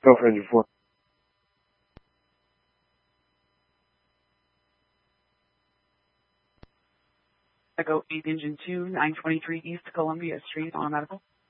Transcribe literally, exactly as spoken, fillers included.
Go for engine four. Echo eight, engine two, nine twenty-three East Columbia Street on medical.